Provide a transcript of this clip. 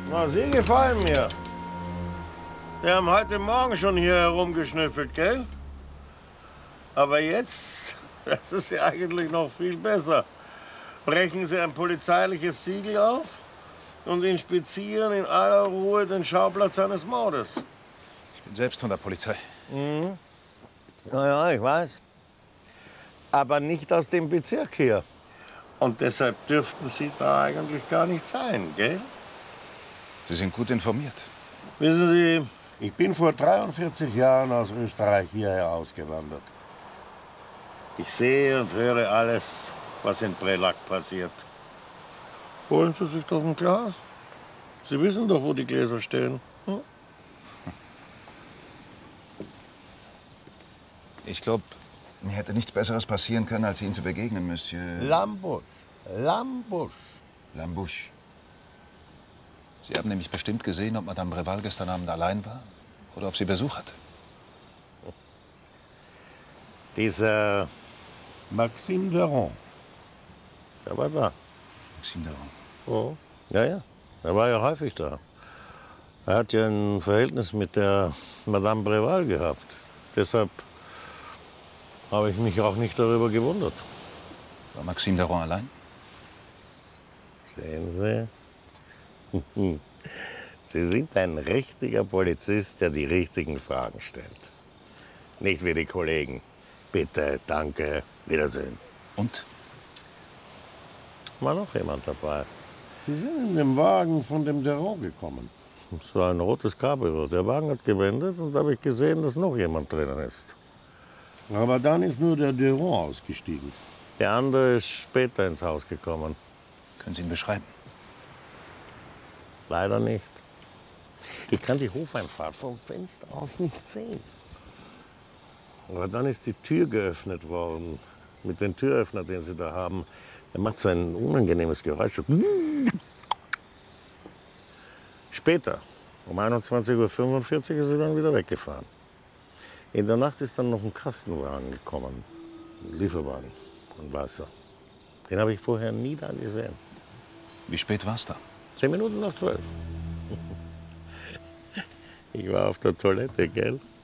Na, Sie gefallen mir. Wir haben heute Morgen schon hier herumgeschnüffelt, gell? Aber jetzt, das ist ja eigentlich noch viel besser. Brechen Sie ein polizeiliches Siegel auf und inspizieren in aller Ruhe den Schauplatz eines Mordes. Ich bin selbst von der Polizei. Mhm. Ja, ich weiß. Aber nicht aus dem Bezirk hier. Und deshalb dürften Sie da eigentlich gar nicht sein, gell? Sie sind gut informiert. Wissen Sie, ich bin vor 43 Jahren aus Österreich hierher ausgewandert. Ich sehe und höre alles, was in Prelag passiert. Holen Sie sich doch ein Glas. Sie wissen doch, wo die Gläser stehen. Hm? Ich glaube, mir hätte nichts Besseres passieren können, als Ihnen zu begegnen, Monsieur... Lambusch. Lambusch. Lambusch. Sie haben nämlich bestimmt gesehen, ob Madame Breval gestern Abend allein war oder ob sie Besuch hatte. Dieser Maxime Deron, der war da. Maxime Deron? Oh, ja. Er war ja häufig da. Er hat ja ein Verhältnis mit der Madame Breval gehabt. Deshalb habe ich mich auch nicht darüber gewundert. War Maxime Deron allein? Sehen Sie? Sie sind ein richtiger Polizist, der die richtigen Fragen stellt. Nicht wie die Kollegen. Bitte, danke, Wiedersehen. Und? War noch jemand dabei? Sie sind in dem Wagen von dem Deron gekommen. Es war ein rotes Cabrio. Der Wagen hat gewendet und da habe ich gesehen, dass noch jemand drinnen ist. Aber dann ist nur der Deron ausgestiegen. Der andere ist später ins Haus gekommen. Können Sie ihn beschreiben? Leider nicht. Ich kann die Hofeinfahrt vom Fenster aus nicht sehen. Aber dann ist die Tür geöffnet worden. Mit dem Türöffner, den Sie da haben. Der macht so ein unangenehmes Geräusch. Später, um 21:45 Uhr, ist er dann wieder weggefahren. In der Nacht ist dann noch ein Kastenwagen gekommen. Ein Lieferwagen, ein weißer. Den habe ich vorher nie da gesehen. Wie spät war es da? 10 Minuten nach 12. Ich war auf der Toilette, gell?